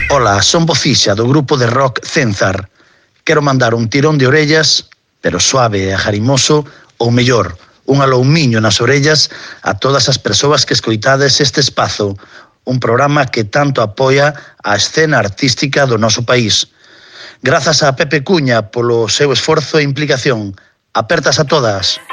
Ola, son Bocixa do grupo de rock Cenzar. Quero mandar un tirón de orellas, pero suave e ajarimoso, ou mellor, un aloumiño nas orellas a todas as persoas que escoitades este espazo, un programa que tanto apoia a escena artística do noso país. Grazas a Pepe Cuña polo seu esforzo e implicación. Apertas a todas.